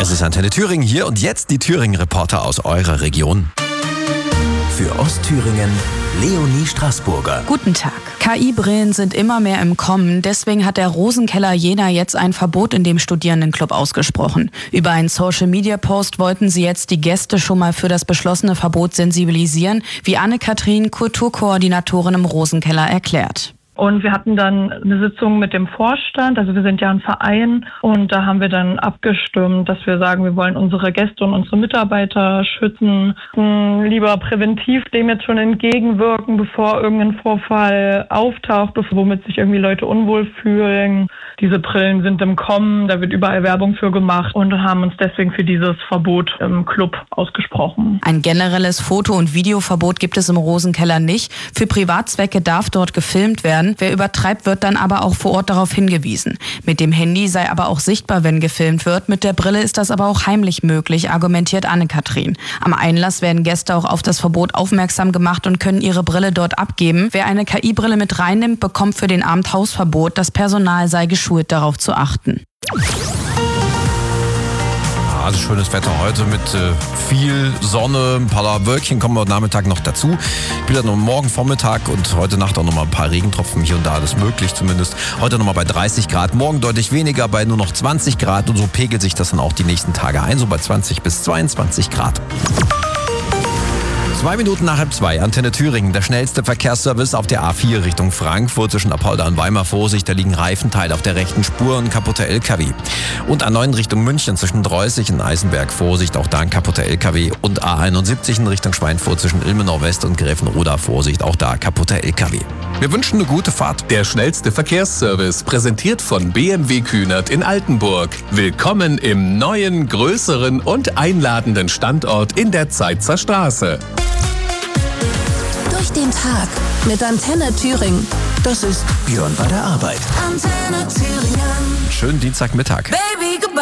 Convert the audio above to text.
Das ist Antenne Thüringen hier und jetzt die Thüringen-Reporter aus eurer Region. Für Ostthüringen Leonie Straßburger. Guten Tag. KI-Brillen sind immer mehr im Kommen. Deswegen hat der Rosenkeller Jena jetzt ein Verbot in dem Studierendenclub ausgesprochen. Über einen Social-Media-Post wollten sie jetzt die Gäste schon mal für das beschlossene Verbot sensibilisieren, wie Anne-Kathrin, Kulturkoordinatorin im Rosenkeller, erklärt. Und wir hatten dann eine Sitzung mit dem Vorstand, also wir sind ja ein Verein, und da haben wir dann abgestimmt, dass wir sagen, wir wollen unsere Gäste und unsere Mitarbeiter schützen, lieber präventiv dem jetzt schon entgegenwirken, bevor irgendein Vorfall auftaucht, womit sich irgendwie Leute unwohl fühlen. Diese Brillen sind im Kommen, da wird überall Werbung für gemacht und haben uns deswegen für dieses Verbot im Club ausgesprochen. Ein generelles Foto- und Videoverbot gibt es im Rosenkeller nicht. Für Privatzwecke darf dort gefilmt werden. Wer übertreibt, wird dann aber auch vor Ort darauf hingewiesen. Mit dem Handy sei aber auch sichtbar, wenn gefilmt wird. Mit der Brille ist das aber auch heimlich möglich, argumentiert Anne-Kathrin. Am Einlass werden Gäste auch auf das Verbot aufmerksam gemacht und können ihre Brille dort abgeben. Wer eine KI-Brille mit reinnimmt, bekommt für den Abend Hausverbot. Das Personal sei geschult, darauf zu achten. Also schönes Wetter heute mit viel Sonne, ein paar Wölkchen kommen heute Nachmittag noch dazu. Wieder noch morgen Vormittag und heute Nacht auch noch mal ein paar Regentropfen hier und da, alles möglich zumindest. Heute noch mal bei 30 Grad, morgen deutlich weniger, bei nur noch 20 Grad und so pegelt sich das dann auch die nächsten Tage ein, so bei 20 bis 22 Grad. 2 Minuten nach 2, Antenne Thüringen, der schnellste Verkehrsservice auf der A4 Richtung Frankfurt zwischen Apolda und Weimar. Vorsicht, da liegen Reifenteile auf der rechten Spur und kaputter LKW. Und A9 Richtung München zwischen Dreußig und Eisenberg. Vorsicht, auch da ein kaputter LKW. Und A71 in Richtung Schweinfurt zwischen Ilmenau West und Gräfenroda. Vorsicht, auch da kaputter LKW. Wir wünschen eine gute Fahrt. Der schnellste Verkehrsservice, präsentiert von BMW Kühnert in Altenburg. Willkommen im neuen, größeren und einladenden Standort in der Zeitzer Straße. Durch den Tag mit Antenne Thüringen. Das ist Björn bei der Arbeit. Antenne Thüringen. Schönen Dienstagmittag. Baby,